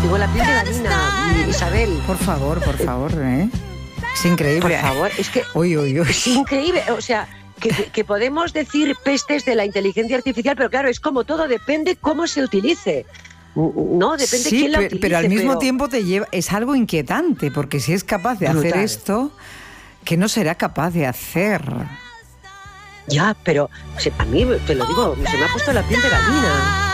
tengo la piel de gallina, Isabel. Por favor, ¿eh? Es increíble. Por favor, es que uy. es increíble, o sea, que podemos decir pestes de la inteligencia artificial, pero claro, es como todo, depende cómo se utilice. No, depende quién la utilice. Pero al mismo tiempo es algo inquietante, porque si es capaz de hacer esto, ¿qué no será capaz de hacer? Ya, pero a mí, te lo digo, se me ha puesto la piel de gallina.